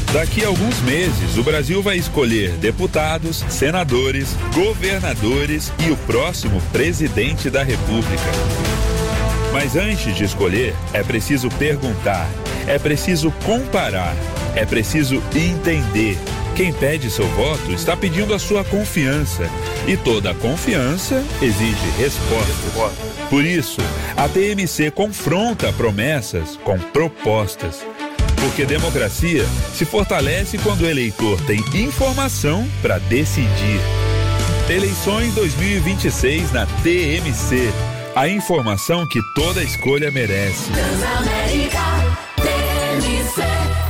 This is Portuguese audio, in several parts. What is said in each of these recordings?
Daqui a alguns meses, o Brasil vai escolher deputados, senadores, governadores e o próximo presidente da República. Mas antes de escolher, é preciso perguntar, é preciso comparar, é preciso entender. Quem pede seu voto está pedindo a sua confiança. E toda confiança exige respostas. Por isso, a TMC confronta promessas com propostas. Porque democracia se fortalece quando o eleitor tem informação para decidir. Eleições 2026 na TMC. A informação que toda escolha merece. Transamérica, TMC.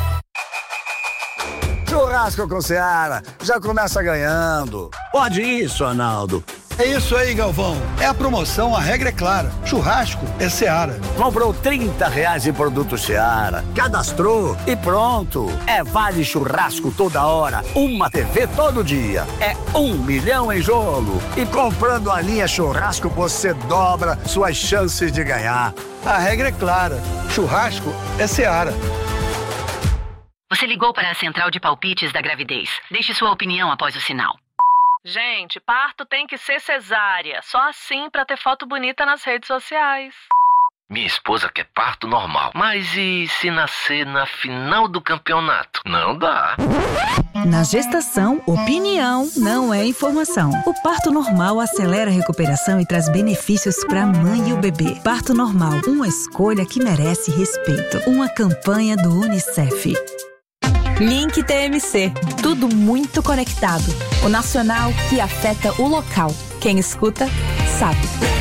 Churrasco com Seara, já começa ganhando. Pode isso, Arnaldo. É isso aí, Galvão. É a promoção, a regra é clara. Churrasco é Seara. Comprou R$30 em produto Seara, cadastrou e pronto. É vale churrasco toda hora, uma TV todo dia. É 1 milhão em jogo. E comprando a linha churrasco, você dobra suas chances de ganhar. A regra é clara. Churrasco é Seara. Você ligou para a central de palpites da gravidez. Deixe sua opinião após o sinal. Gente, parto tem que ser cesárea. Só assim pra ter foto bonita nas redes sociais. Minha esposa quer parto normal. Mas e se nascer na final do campeonato? Não dá. Na gestação, opinião não é informação. O parto normal acelera a recuperação e traz benefícios para a mãe e o bebê. Parto normal, uma escolha que merece respeito. Uma campanha do UNICEF. Link TMC. Tudo muito conectado. O nacional que afeta o local. Quem escuta, sabe.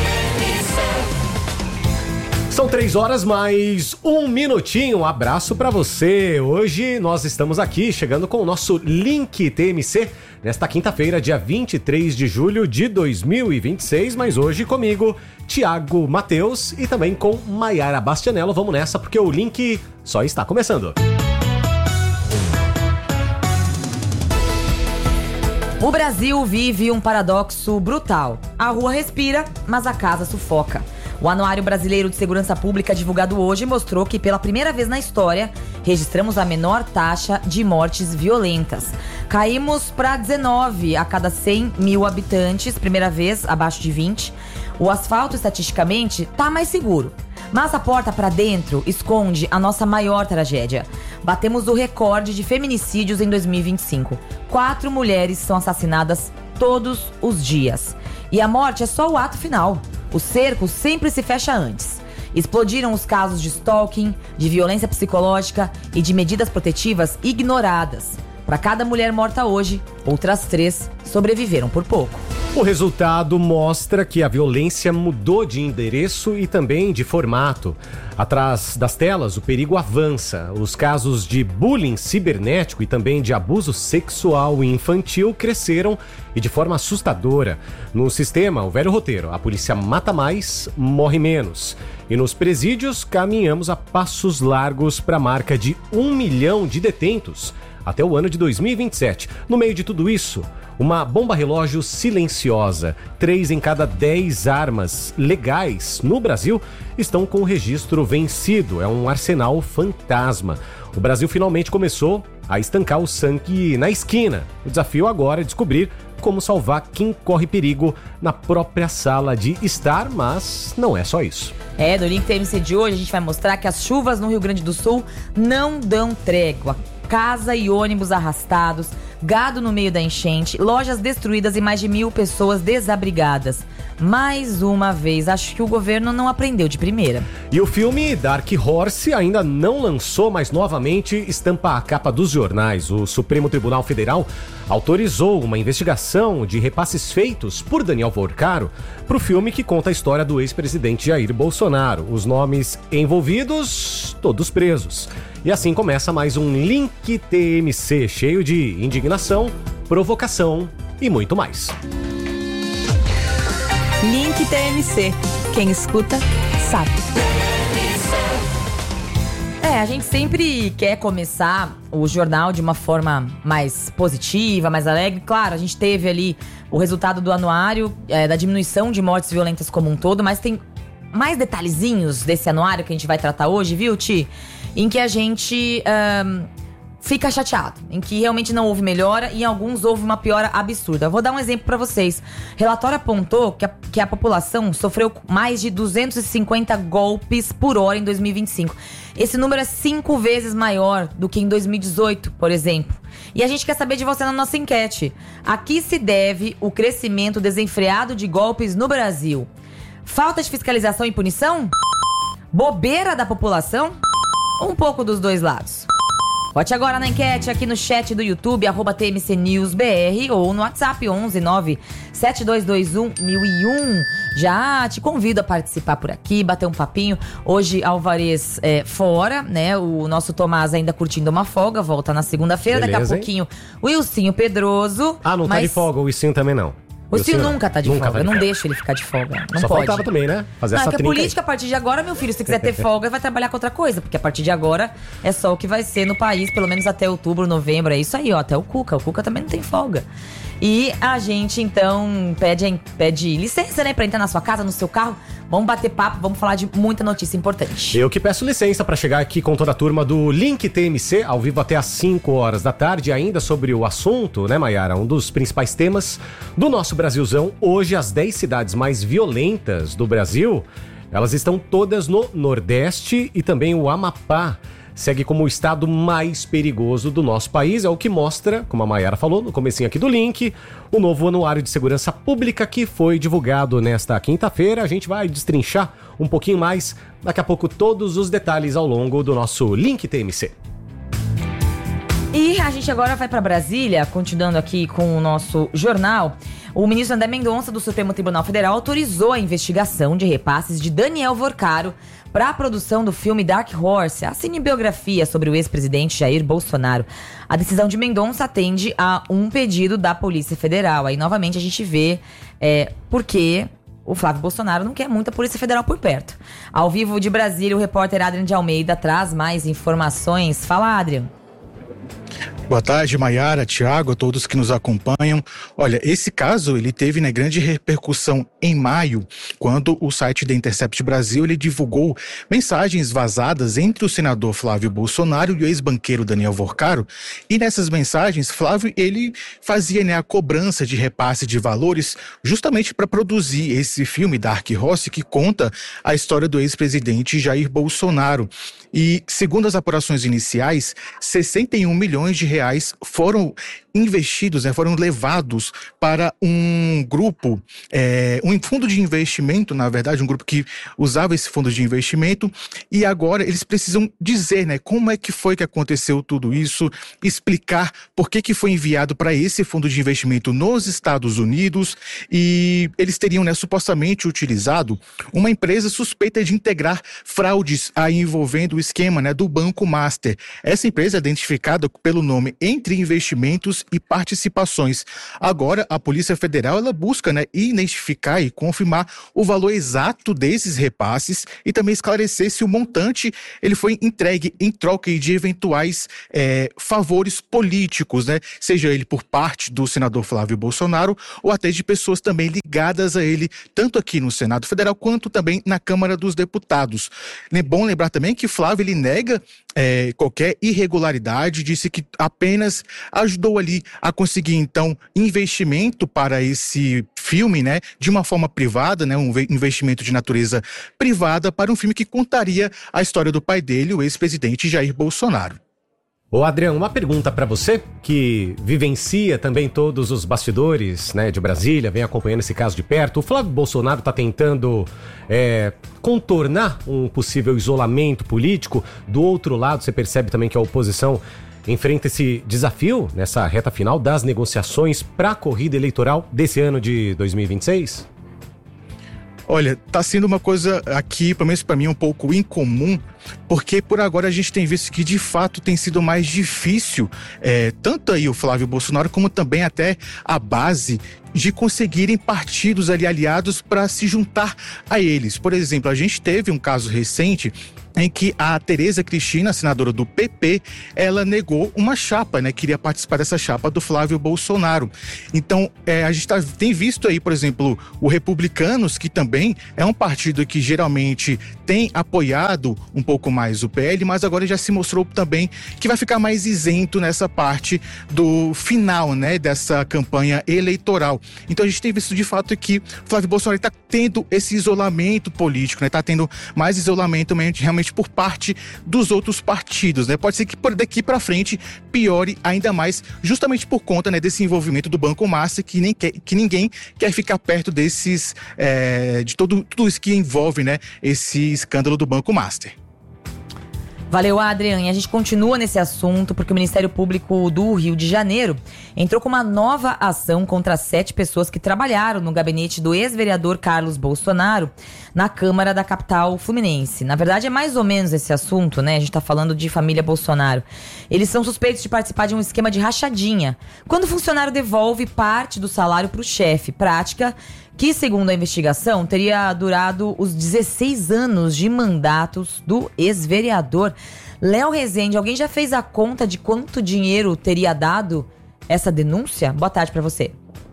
São 3 horas mais 1 minutinho. Um abraço pra você. Hoje nós estamos aqui chegando com o nosso Link TMC nesta quinta-feira, dia 23 de julho de 2026. Mas hoje comigo, Thiago Matheus e também com Maiara Bastianello. Vamos nessa porque o Link só está começando. O Brasil vive um paradoxo brutal. A rua respira, mas a casa sufoca. O Anuário Brasileiro de Segurança Pública, divulgado hoje, mostrou que pela primeira vez na história, registramos a menor taxa de mortes violentas. Caímos para 19 a cada 100 mil habitantes, primeira vez abaixo de 20. O asfalto, estatisticamente, tá mais seguro. Mas a porta para dentro esconde a nossa maior tragédia. Batemos o recorde de feminicídios em 2025. 4 mulheres são assassinadas todos os dias. E a morte é só o ato final. O cerco sempre se fecha antes. Explodiram os casos de stalking, de violência psicológica e de medidas protetivas ignoradas. Para cada mulher morta hoje, outras 3 sobreviveram por pouco. O resultado mostra que a violência mudou de endereço e também de formato. Atrás das telas, o perigo avança. Os casos de bullying cibernético e também de abuso sexual e infantil cresceram e de forma assustadora. No sistema, o velho roteiro, a polícia mata mais, morre menos. E nos presídios, caminhamos a passos largos para a marca de 1 milhão de detentos até o ano de 2027. No meio de tudo isso, uma bomba relógio silenciosa. 3 em cada 10 armas legais no Brasil estão com o registro vencido. É um arsenal fantasma. O Brasil finalmente começou a estancar o sangue na esquina. O desafio agora é descobrir como salvar quem corre perigo na própria sala de estar, mas não é só isso. No Link TMC de hoje a gente vai mostrar que as chuvas no Rio Grande do Sul não dão trégua. Casa e ônibus arrastados, gado no meio da enchente, lojas destruídas e mais de 1.000 pessoas desabrigadas. Mais uma vez, acho que o governo não aprendeu de primeira. E o filme Dark Horse ainda não lançou, mas novamente estampa a capa dos jornais. O Supremo Tribunal Federal autorizou uma investigação de repasses feitos por Daniel Vorcaro para o filme que conta a história do ex-presidente Jair Bolsonaro. Os nomes envolvidos, todos presos. E assim começa mais um Link TMC, cheio de indignação, provocação e muito mais. Link TMC. Quem escuta, sabe. A gente sempre quer começar o jornal de uma forma mais positiva, mais alegre. Claro, a gente teve ali o resultado do anuário, da diminuição de mortes violentas como um todo, mas tem mais detalhezinhos desse anuário que a gente vai tratar hoje, viu, Ti? Em que a gente fica chateado, em que realmente não houve melhora e em alguns houve uma piora absurda. Vou dar um exemplo para vocês. Relatório apontou que a população sofreu mais de 250 golpes por hora em 2025. Esse número é 5 vezes maior do que em 2018, por exemplo. E a gente quer saber de você na nossa enquete. A que se deve o crescimento desenfreado de golpes no Brasil? Falta de fiscalização e punição? Bobeira da população? Um pouco dos dois lados. Vote agora na enquete aqui no chat do YouTube, @TMCNewsBR, ou no WhatsApp 11 97221 1001. Já te convido a participar por aqui, bater um papinho. Hoje, Alvarez fora, né? O nosso Tomás ainda curtindo uma folga, volta na segunda-feira. Daqui a pouquinho, o Ilcinho Pedroso. Ah, não tá de folga, o Ilcinho também não. O Ilcinho nunca tá de folga, eu não deixo ele ficar de folga. Não Só pode. faltava também, né? Fazer essa trinca. Política, a partir de agora, meu filho, se quiser ter folga, vai trabalhar com outra coisa. Porque a partir de agora é só o que vai ser no país, pelo menos até outubro, novembro. É isso aí, ó. Até o Cuca também não tem folga. E a gente, então, pede licença, né? Pra entrar na sua casa, no seu carro. Vamos bater papo, vamos falar de muita notícia importante. Eu que peço licença pra chegar aqui com toda a turma do Link TMC, ao vivo até às 5 horas da tarde, ainda sobre o assunto, né, Maiara? Um dos principais temas do nosso Brasilzão. Hoje, as 10 cidades mais violentas do Brasil, elas estão todas no Nordeste, e também o Amapá segue como o estado mais perigoso do nosso país. É o que mostra, como a Maiara falou no comecinho aqui do link, o novo Anuário de Segurança Pública que foi divulgado nesta quinta-feira. A gente vai destrinchar um pouquinho mais daqui a pouco todos os detalhes ao longo do nosso Link TMC. E a gente agora vai para Brasília, continuando aqui com o nosso jornal. O ministro André Mendonça, do Supremo Tribunal Federal, autorizou a investigação de repasses de Daniel Vorcaro para a produção do filme Dark Horse, a cinebiografia sobre o ex-presidente Jair Bolsonaro. A decisão de Mendonça atende a um pedido da Polícia Federal. Aí, novamente, a gente vê por que o Flávio Bolsonaro não quer muita Polícia Federal por perto. Ao vivo de Brasília, o repórter Adrian de Almeida traz mais informações. Fala, Adrian. Boa tarde, Maiara, Thiago, a todos que nos acompanham. Olha, esse caso ele teve grande repercussão em maio, quando o site The Intercept Brasil ele divulgou mensagens vazadas entre o senador Flávio Bolsonaro e o ex-banqueiro Daniel Vorcaro. E nessas mensagens, Flávio ele fazia a cobrança de repasse de valores justamente para produzir esse filme Dark Horse, que conta a história do ex-presidente Jair Bolsonaro. E, segundo as apurações iniciais, 61 milhões de reais foram investidos, foram levados para um grupo, um fundo de investimento, na verdade, um grupo que usava esse fundo de investimento, e agora eles precisam dizer, como é que foi que aconteceu tudo isso, explicar por que foi enviado para esse fundo de investimento nos Estados Unidos, e eles teriam, supostamente utilizado uma empresa suspeita de integrar fraudes aí envolvendo o esquema, do Banco Master. Essa empresa é identificada pelo nome Entre Investimentos e Participações. Agora, a Polícia Federal ela busca identificar e confirmar o valor exato desses repasses e também esclarecer se o montante ele foi entregue em troca de eventuais favores políticos, seja ele por parte do senador Flávio Bolsonaro ou até de pessoas também ligadas a ele, tanto aqui no Senado Federal quanto também na Câmara dos Deputados. É bom lembrar também que Flávio ele nega qualquer irregularidade, disse que apenas ajudou ali a conseguir, então, investimento para esse filme, de uma forma privada, um investimento de natureza privada para um filme que contaria a história do pai dele, o ex-presidente Jair Bolsonaro. Ô Adriano, uma pergunta para você que vivencia também todos os bastidores de Brasília, vem acompanhando esse caso de perto. O Flávio Bolsonaro está tentando contornar um possível isolamento político. Do outro lado, você percebe também que a oposição enfrenta esse desafio nessa reta final das negociações para a corrida eleitoral desse ano de 2026? Olha, tá sendo uma coisa aqui, pelo menos para mim, um pouco incomum, porque por agora a gente tem visto que de fato tem sido mais difícil, tanto aí o Flávio Bolsonaro como também até a base de conseguirem partidos ali aliados para se juntar a eles. Por exemplo, a gente teve um caso recente em que a Tereza Cristina, senadora do PP, ela negou uma chapa, né? Queria participar dessa chapa do Flávio Bolsonaro. Então, a gente tem visto aí, por exemplo, o Republicanos, que também é um partido que geralmente tem apoiado um pouco mais o PL, mas agora já se mostrou também que vai ficar mais isento nessa parte do final, né? Dessa campanha eleitoral. Então, a gente tem visto de fato que o Flávio Bolsonaro está tendo esse isolamento político, né? Está tendo mais isolamento realmente por parte dos outros partidos, né? Pode ser que daqui para frente piore ainda mais, justamente por conta, né, desse envolvimento do Banco Master, que ninguém quer ficar perto desses, de tudo isso que envolve, né, esse escândalo do Banco Master. Valeu, Adrian. E a gente continua nesse assunto porque o Ministério Público do Rio de Janeiro entrou com uma nova ação contra 7 pessoas que trabalharam no gabinete do ex-vereador Carlos Bolsonaro na Câmara da capital fluminense. Na verdade, é mais ou menos esse assunto, né? A gente tá falando de família Bolsonaro. Eles são suspeitos de participar de um esquema de rachadinha, quando o funcionário devolve parte do salário para o chefe. Prática que, segundo a investigação, teria durado os 16 anos de mandatos do ex-vereador. Léo Rezende, alguém já fez a conta de quanto dinheiro teria dado essa denúncia? Boa tarde para você.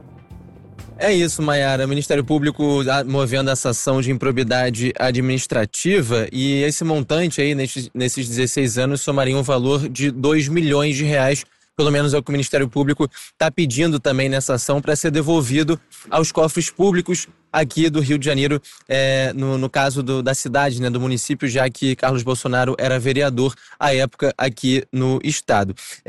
É isso, Maiara. O Ministério Público movendo essa ação de improbidade administrativa, e esse montante aí, nesses 16 anos, somaria um valor de R$2 milhões. Pelo menos é o que o Ministério Público está pedindo também nessa ação para ser devolvido aos cofres públicos aqui do Rio de Janeiro, no caso da cidade, né, do município, já que Carlos Bolsonaro era vereador à época aqui no estado.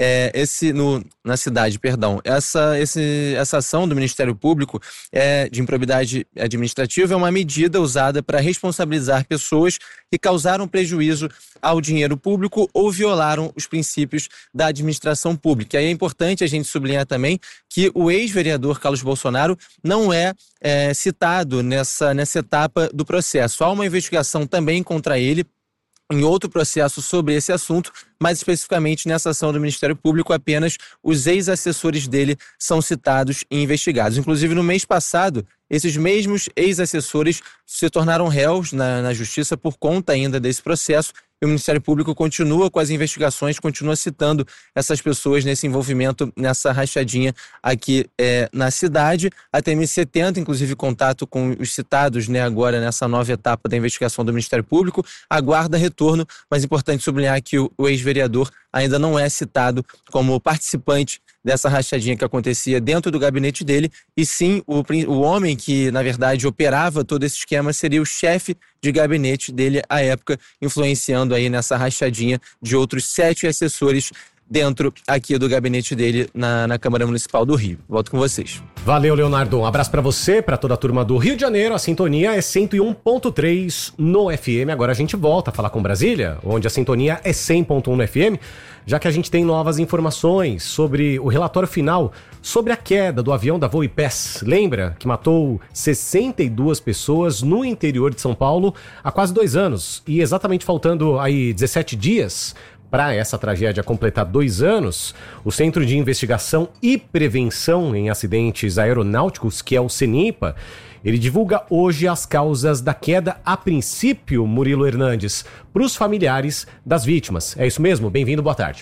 Na cidade, perdão. Essa ação do Ministério Público de improbidade administrativa é uma medida usada para responsabilizar pessoas que causaram prejuízo ao dinheiro público ou violaram os princípios da administração pública. E aí é importante a gente sublinhar também que o ex-vereador Carlos Bolsonaro não é citado nessa etapa do processo. Há uma investigação também contra ele em outro processo sobre esse assunto, mas especificamente nessa ação do Ministério Público, apenas os ex-assessores dele são citados e investigados. Inclusive, no mês passado, esses mesmos ex-assessores se tornaram réus na Justiça por conta ainda desse processo, e o Ministério Público continua com as investigações, continua citando essas pessoas nesse envolvimento, nessa rachadinha aqui na cidade. A TMC tenta, inclusive, contato com os citados, né, agora nessa nova etapa da investigação do Ministério Público, aguarda retorno, mas é importante sublinhar que o ex-vereador ainda não é citado como participante dessa rachadinha que acontecia dentro do gabinete dele, e sim o homem que, na verdade, operava todo esse esquema seria o chefe de gabinete dele à época, influenciando aí nessa rachadinha de outros 7 assessores dentro aqui do gabinete dele na Câmara Municipal do Rio. Volto com vocês. Valeu, Leonardo. Um abraço pra você, pra toda a turma do Rio de Janeiro. A sintonia é 101.3 no FM. Agora a gente volta a falar com Brasília, onde a sintonia é 100.1 no FM, já que a gente tem novas informações sobre o relatório final sobre a queda do avião da VoiPass. Lembra que matou 62 pessoas no interior de São Paulo há quase 2 anos, e exatamente faltando aí 17 dias para essa tragédia completar 2 anos, o Centro de Investigação e Prevenção em Acidentes Aeronáuticos, que é o CENIPA, ele divulga hoje as causas da queda, a princípio, Murilo Hernandes, para os familiares das vítimas. É isso mesmo? Bem-vindo, boa tarde.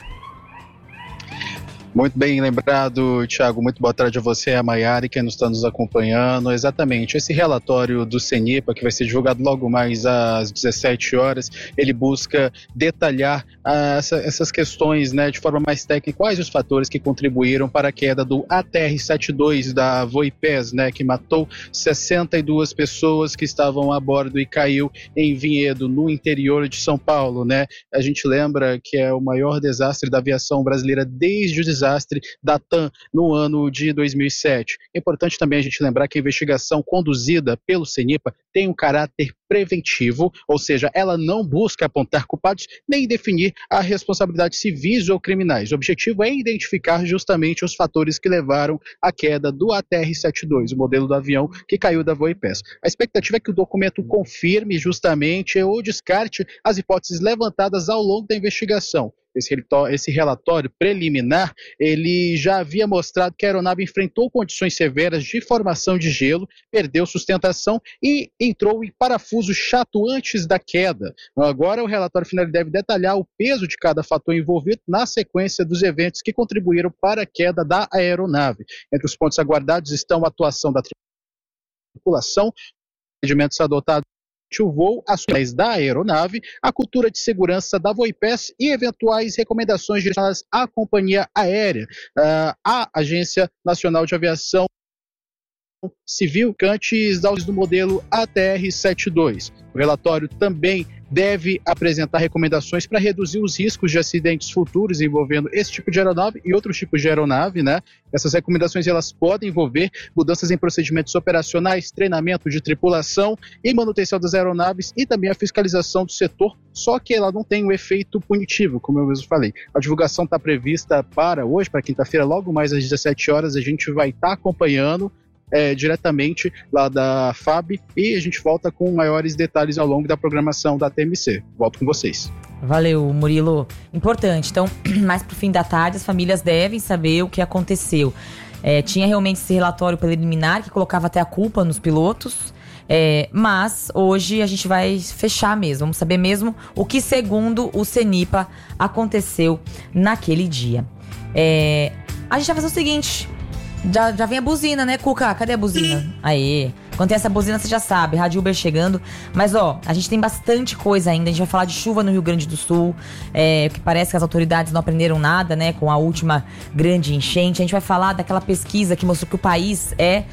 Muito bem lembrado, Thiago. Muito boa tarde a você, a Maiara, e quem está nos acompanhando. Exatamente, esse relatório do CENIPA, que vai ser divulgado logo mais às 17 horas, ele busca detalhar essas questões, né, de forma mais técnica, quais os fatores que contribuíram para a queda do ATR-72 da VoiPass, né, que matou 62 pessoas que estavam a bordo e caiu em Vinhedo, no interior de São Paulo, né? A gente lembra que é o maior desastre da aviação brasileira desde o desastre da TAM no ano de 2007. É importante também a gente lembrar que a investigação conduzida pelo CENIPA tem um caráter preventivo, ou seja, ela não busca apontar culpados nem definir a responsabilidade civis ou criminais. O objetivo é identificar justamente os fatores que levaram à queda do ATR-72, o modelo do avião que caiu da VoiPass. A expectativa é que o documento confirme justamente ou descarte as hipóteses levantadas ao longo da investigação. esse relatório preliminar, ele já havia mostrado que a aeronave enfrentou condições severas de formação de gelo, perdeu sustentação e entrou em parafuso chato antes da queda. Agora o relatório final deve detalhar o peso de cada fator envolvido na sequência dos eventos que contribuíram para a queda da aeronave. Entre os pontos aguardados estão a atuação da tripulação, procedimentos adotados o voo, as leis da aeronave, a cultura de segurança da Voipes e eventuais recomendações direcionadas à companhia aérea, à Agência Nacional de Aviação Civil, antes da uso do modelo ATR-72. O relatório também deve apresentar recomendações para reduzir os riscos de acidentes futuros envolvendo esse tipo de aeronave e outros tipos de aeronave, né? Essas recomendações elas podem envolver mudanças em procedimentos operacionais, treinamento de tripulação e manutenção das aeronaves e também a fiscalização do setor, só que ela não tem um efeito punitivo, como eu mesmo falei. A divulgação está prevista para hoje, para quinta-feira, logo mais às 17 horas, a gente vai estar acompanhando diretamente lá da FAB e a gente volta com maiores detalhes ao longo da programação da TMC. Volto com vocês. Valeu, Murilo. Importante. Então, mais pro fim da tarde, as famílias devem saber o que aconteceu. Tinha realmente esse relatório preliminar que colocava até a culpa nos pilotos, mas hoje a gente vai fechar mesmo. Vamos saber mesmo o que, segundo o CENIPA, aconteceu naquele dia. A gente vai fazer o seguinte... Já vem a buzina, né, Cuca? Cadê a buzina? Aê. Quando tem essa buzina, você já sabe. Rádio Uber chegando. Mas, a gente tem bastante coisa ainda. A gente vai falar de chuva no Rio Grande do Sul. Que parece que as autoridades não aprenderam nada, né? Com a última grande enchente. A gente vai falar daquela pesquisa que mostrou que o país é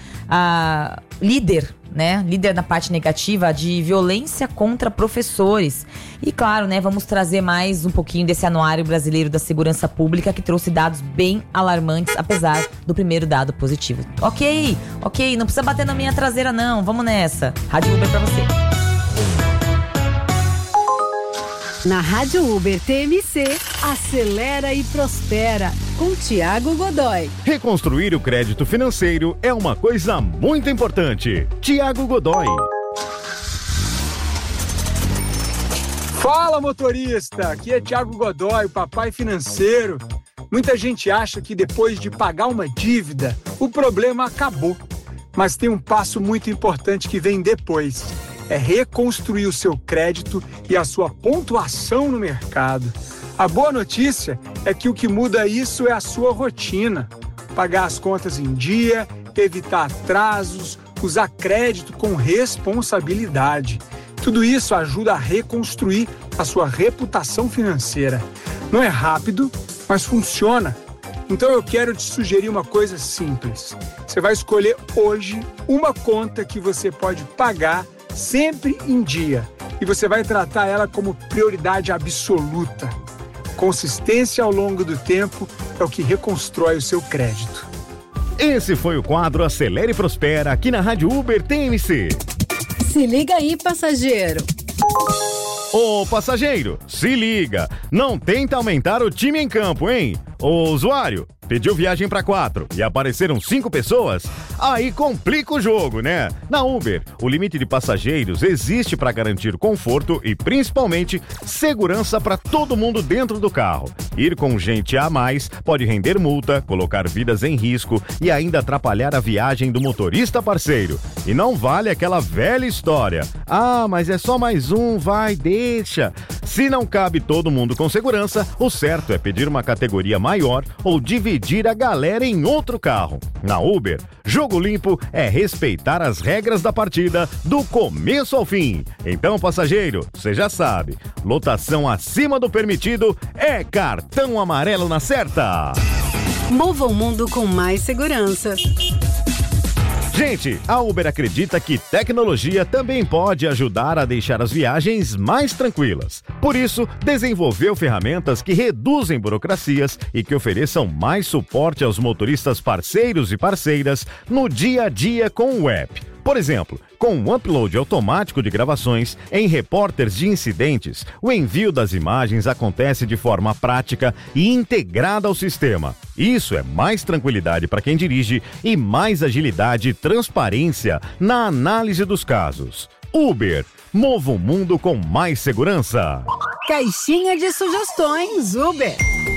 líder, né? Líder na parte negativa de violência contra professores. E claro, né? Vamos trazer mais um pouquinho desse Anuário Brasileiro da Segurança Pública, que trouxe dados bem alarmantes, apesar do primeiro dado positivo. Ok, não precisa bater na minha traseira não, vamos nessa. Rádio Uber pra você. Na Rádio Uber TMC, acelera e prospera, com Tiago Godoy. Reconstruir o crédito financeiro é uma coisa muito importante. Tiago Godoy. Fala, motorista! Aqui é Tiago Godoy, o papai financeiro. Muita gente acha que depois de pagar uma dívida, o problema acabou. Mas tem um passo muito importante que vem depois. É reconstruir o seu crédito e a sua pontuação no mercado. A boa notícia é que o que muda isso é a sua rotina. Pagar as contas em dia, evitar atrasos, usar crédito com responsabilidade. Tudo isso ajuda a reconstruir a sua reputação financeira. Não é rápido, mas funciona. Então eu quero te sugerir uma coisa simples. Você vai escolher hoje uma conta que você pode pagar sempre em dia. E você vai tratar ela como prioridade absoluta. Consistência ao longo do tempo é o que reconstrói o seu crédito. Esse foi o quadro Acelere e Prospera aqui na Rádio Uber TMC. Se liga aí, passageiro. Ô, passageiro, se liga. Não tenta aumentar o time em campo, hein? Ô, usuário, pediu viagem para 4 e apareceram 5 pessoas? Aí complica o jogo, né? Na Uber, o limite de passageiros existe para garantir conforto e, principalmente, segurança para todo mundo dentro do carro. Ir com gente a mais pode render multa, colocar vidas em risco e ainda atrapalhar a viagem do motorista parceiro. E não vale aquela velha história. Ah, mas é só mais um, vai, deixa. Se não cabe todo mundo com segurança, o certo é pedir uma categoria maior ou dividir a galera em outro carro. Na Uber, jogo limpo é respeitar as regras da partida do começo ao fim. Então, passageiro, você já sabe, lotação acima do permitido é cartão amarelo na certa. Mova o mundo com mais segurança. Gente, a Uber acredita que tecnologia também pode ajudar a deixar as viagens mais tranquilas. Por isso, desenvolveu ferramentas que reduzem burocracias e que ofereçam mais suporte aos motoristas parceiros e parceiras no dia a dia com o app. Por exemplo, com o upload automático de gravações em repórteres de incidentes, o envio das imagens acontece de forma prática e integrada ao sistema. Isso é mais tranquilidade para quem dirige e mais agilidade e transparência na análise dos casos. Uber, mova o mundo com mais segurança. caixinha de sugestões Uber.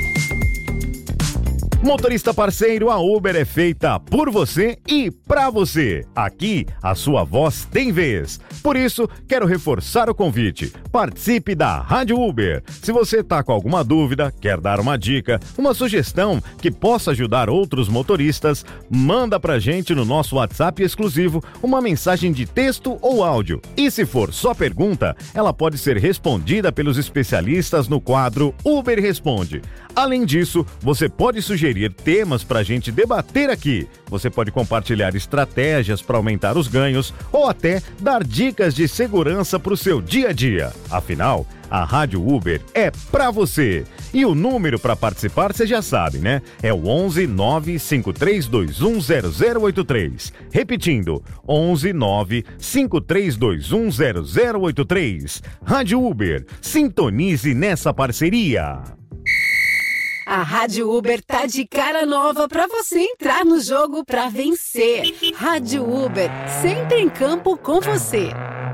Motorista parceiro, a Uber é feita por você e pra você. Aqui, a sua voz tem vez. Por isso, quero reforçar o convite. Participe da Rádio Uber. Se você tá com alguma dúvida, quer dar uma dica, uma sugestão que possa ajudar outros motoristas, manda pra gente no nosso WhatsApp exclusivo uma mensagem de texto ou áudio. E se for só pergunta, ela pode ser respondida pelos especialistas no quadro Uber Responde. Além disso, você pode sugerir temas para a gente debater aqui. Você pode compartilhar estratégias para aumentar os ganhos ou até dar dicas de segurança para o seu dia a dia. Afinal, a Rádio Uber é para você. E o número para participar você já sabe, né? É o 11 95321 0083. Repetindo, 11 95321 0083. Rádio Uber, sintonize nessa parceria. A Rádio Uber tá de cara nova pra você entrar no jogo pra vencer. Rádio Uber, sempre em campo com você.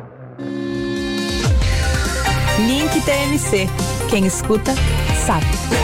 Link TMC. Quem escuta, sabe.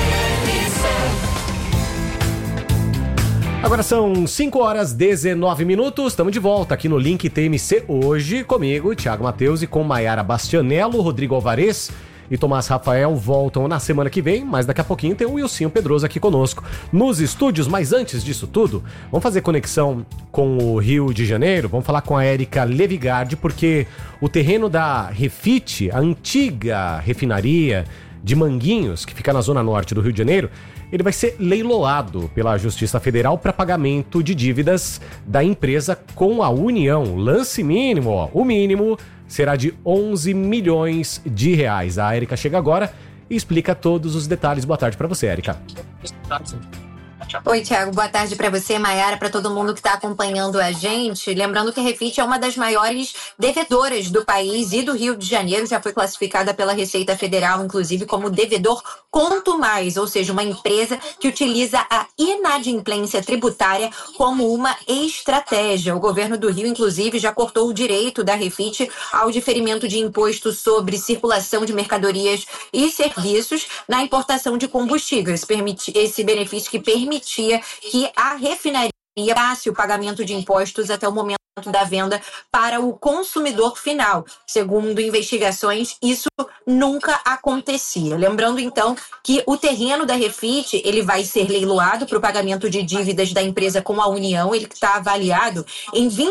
Agora são 5h19. Estamos de volta aqui no Link TMC. Hoje comigo, Thiago Matheus, e com Maiara Bastianello, Rodrigo Alvarez e Tomás Rafael voltam na semana que vem, mas daqui a pouquinho tem o Wilsinho Pedroso aqui conosco nos estúdios. Mas antes disso tudo, vamos fazer conexão com o Rio de Janeiro, vamos falar com a Érica Levigardi, porque o terreno da Refit, a antiga refinaria de Manguinhos, que fica na zona norte do Rio de Janeiro, ele vai ser leiloado pela Justiça Federal para pagamento de dívidas da empresa com a União. Lance mínimo, o mínimo será de 11 milhões de reais. A Érica chega agora e explica todos os detalhes. Boa tarde para você, Érica. Oi, Thiago. Boa tarde para você, Maiara, para todo mundo que está acompanhando a gente. Lembrando que a Refit é uma das maiores devedoras do país e do Rio de Janeiro. Já foi classificada pela Receita Federal, inclusive, como devedor Conto Mais, ou seja, uma empresa que utiliza a inadimplência tributária como uma estratégia. O governo do Rio, inclusive, já cortou o direito da Refit ao diferimento de imposto sobre circulação de mercadorias e serviços na importação de combustíveis. Esse benefício que permitia que a refinaria passe o pagamento de impostos até o momento da venda para o consumidor final. Segundo investigações, isso nunca acontecia. Lembrando, então, que o terreno da Refit, ele vai ser leiloado para o pagamento de dívidas da empresa com a União. Ele está avaliado em R$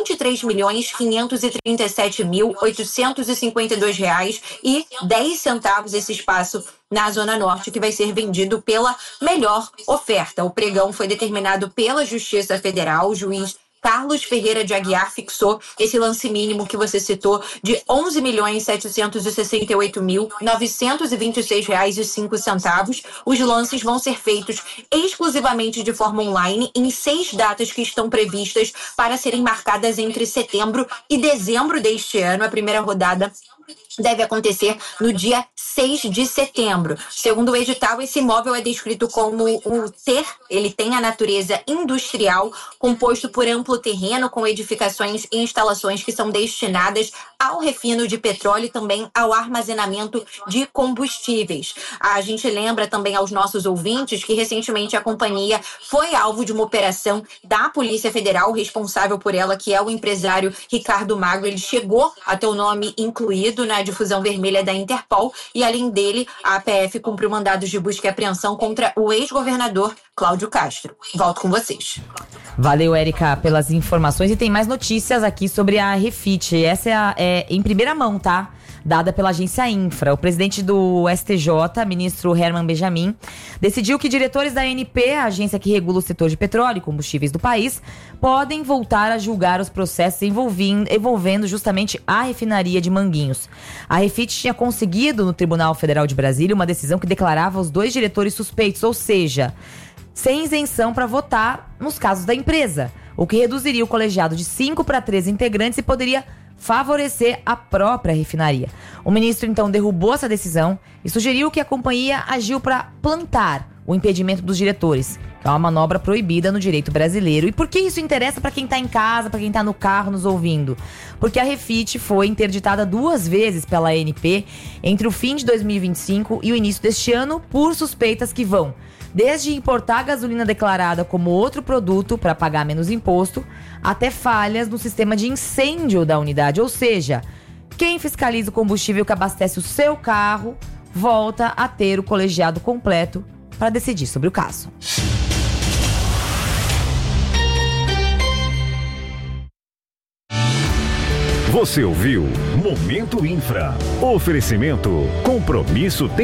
23.537.852,10 esse espaço na Zona Norte, que vai ser vendido pela melhor oferta. O pregão foi determinado pela Justiça Federal. O juiz Carlos Ferreira de Aguiar fixou esse lance mínimo que você citou de R$ 11.768.926,05. Os lances vão ser feitos exclusivamente de forma online em 6 datas que estão previstas para serem marcadas entre setembro e dezembro deste ano. A primeira rodada deve acontecer no dia 6 de setembro. Segundo o edital, esse imóvel é descrito como ele tem a natureza industrial, composto por amplo terreno com edificações e instalações que são destinadas ao refino de petróleo e também ao armazenamento de combustíveis. A gente lembra também aos nossos ouvintes que recentemente a companhia foi alvo de uma operação da Polícia Federal. O responsável por ela, que é o empresário Ricardo Magro, ele chegou a ter o nome incluído na difusão vermelha da Interpol e, além dele, a APF cumpriu mandados de busca e apreensão contra o ex-governador Cláudio Castro. Volto com vocês. Valeu, Érica, pelas informações. E tem mais notícias aqui sobre a Refit. Essa é em primeira mão, tá? Dada pela agência Infra. O presidente do STJ, ministro Herman Benjamin, decidiu que diretores da ANP, a agência que regula o setor de petróleo e combustíveis do país, podem voltar a julgar os processos envolvendo justamente a refinaria de Manguinhos. A Refit tinha conseguido no Tribunal Federal de Brasília uma decisão que declarava os 2 diretores suspeitos, ou seja, sem isenção para votar nos casos da empresa, o que reduziria o colegiado de 5 para 3 integrantes e poderia favorecer a própria refinaria. O ministro, então, derrubou essa decisão e sugeriu que a companhia agiu para plantar o impedimento dos diretores, É uma manobra proibida no direito brasileiro. E por que isso interessa para quem tá em casa, para quem tá no carro nos ouvindo? Porque a Refit foi interditada 2 vezes pela ANP entre o fim de 2025 e o início deste ano por suspeitas que vão desde importar gasolina declarada como outro produto para pagar menos imposto, até falhas no sistema de incêndio da unidade. Ou seja, quem fiscaliza o combustível que abastece o seu carro volta a ter o colegiado completo para decidir sobre o caso. Você ouviu Momento Infra. Oferecimento. Compromisso tem